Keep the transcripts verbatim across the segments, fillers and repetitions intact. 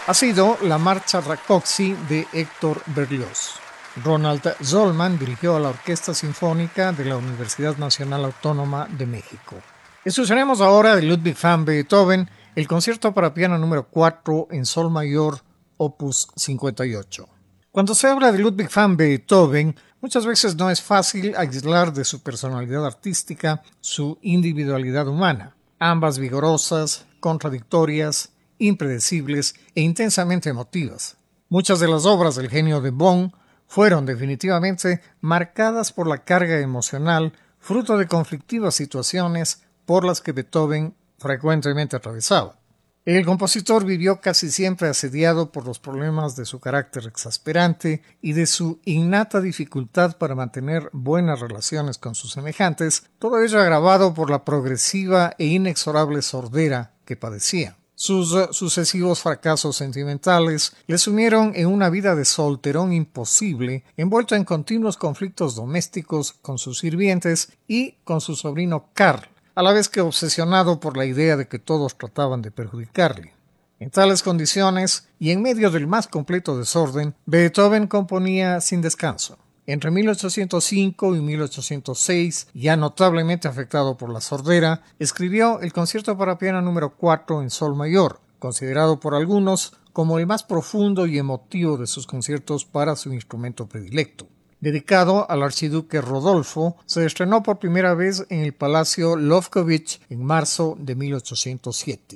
ha sido la Marcha Rákóczi de Héctor Berlioz. Ronald Zollman dirigió a la Orquesta Sinfónica de la Universidad Nacional Autónoma de México. Escucharemos ahora de Ludwig van Beethoven el concierto para piano número cuatro en sol mayor, opus cincuenta y ocho. Cuando se habla de Ludwig van Beethoven, muchas veces no es fácil aislar de su personalidad artística su individualidad humana, ambas vigorosas, contradictorias, impredecibles e intensamente emotivas. Muchas de las obras del genio de Bonn fueron definitivamente marcadas por la carga emocional fruto de conflictivas situaciones por las que Beethoven frecuentemente atravesaba. El compositor vivió casi siempre asediado por los problemas de su carácter exasperante y de su innata dificultad para mantener buenas relaciones con sus semejantes, todo ello agravado por la progresiva e inexorable sordera que padecía. Sus uh, sucesivos fracasos sentimentales le sumieron en una vida de solterón imposible, envuelto en continuos conflictos domésticos con sus sirvientes y con su sobrino Karl, a la vez que obsesionado por la idea de que todos trataban de perjudicarle. En tales condiciones, y en medio del más completo desorden, Beethoven componía sin descanso. Entre mil ochocientos cinco y mil ochocientos seis, ya notablemente afectado por la sordera, escribió el concierto para piano número cuatro en sol mayor, considerado por algunos como el más profundo y emotivo de sus conciertos para su instrumento predilecto. Dedicado al archiduque Rodolfo, se estrenó por primera vez en el Palacio Lobkowicz en marzo de mil ochocientos siete.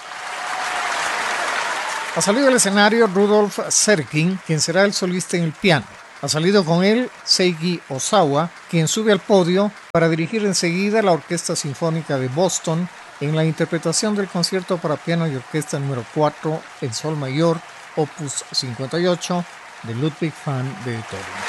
Ha salido al escenario Rudolf Serkin, quien será el solista en el piano. Ha salido con él Seiji Ozawa, quien sube al podio para dirigir enseguida la Orquesta Sinfónica de Boston en la interpretación del concierto para piano y orquesta número cuatro en sol mayor, opus cincuenta y ocho, de Ludwig van Beethoven.